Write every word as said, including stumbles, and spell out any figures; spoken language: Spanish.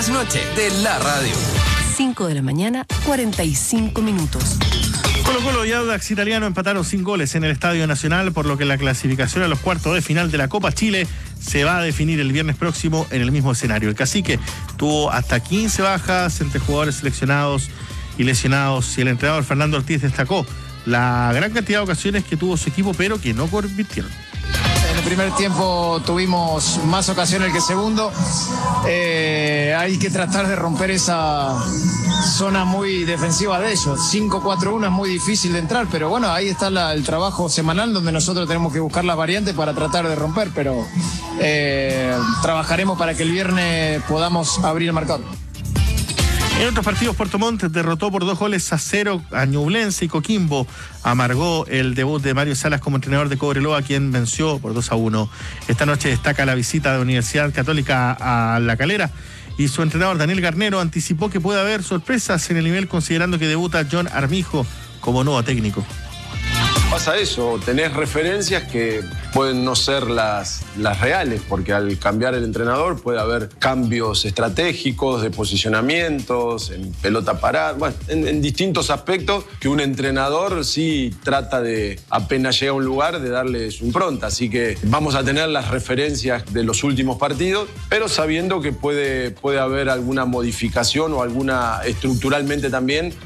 Noche de la radio. cinco de la mañana, cuarenta y cinco minutos. Colo Colo y Audax Italiano empataron sin goles en el Estadio Nacional, por lo que la clasificación a los cuartos de final de la Copa Chile se va a definir el viernes próximo en el mismo escenario. El Cacique tuvo hasta quince bajas entre jugadores seleccionados y lesionados, y el entrenador Fernando Ortiz destacó la gran cantidad de ocasiones que tuvo su equipo, pero que no convirtieron. En el primer tiempo tuvimos más ocasiones que el segundo. Eh, hay que tratar de romper esa zona muy defensiva de ellos. cinco cuatro uno es muy difícil de entrar, pero bueno, ahí está la, el trabajo semanal donde nosotros tenemos que buscar las variantes para tratar de romper, pero eh, trabajaremos para que el viernes podamos abrir el marcador. En otros partidos, Puerto Montt derrotó por dos goles a cero a Ñublense, y Coquimbo amargó el debut de Mario Salas como entrenador de Cobreloa, quien venció por dos a uno. Esta noche destaca la visita de Universidad Católica a La Calera, y su entrenador Daniel Garnero anticipó que puede haber sorpresas en el nivel, considerando que debuta John Armijo como nuevo técnico. Pasa eso, tenés referencias que pueden no ser las, las reales, porque al cambiar el entrenador puede haber cambios estratégicos, de posicionamientos, en pelota parada, bueno, en, en distintos aspectos que un entrenador sí trata de, apenas llega a un lugar, de darle su impronta. Así que vamos a tener las referencias de los últimos partidos, pero sabiendo que puede, puede haber alguna modificación o alguna estructuralmente también